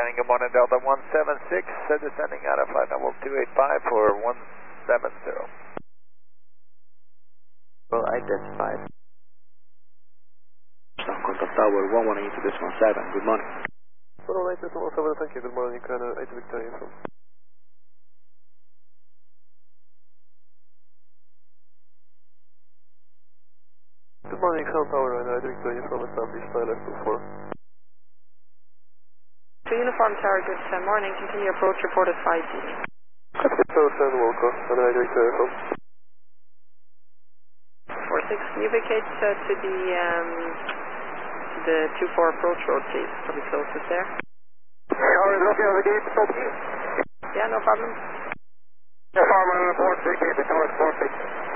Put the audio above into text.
Skyline, good morning, Delta 176, descending out of flight level 285 for 170. Well, identified. Contact Tower 118.7, good morning. 118.7, thank you, good morning, 8 Victoria from. Good morning, South Tower, 8 Victoria from established ILS 24. To Uniform Tower, good morning, continue approach report at 5G. South and Walker, 8 Victoria from. 46, can you vacate to the 24 approach road, please? Probably closest there. Alright, okay, the gate, stop. Yeah, no problem. Yeah, Farman, report, vacate the tower, 46.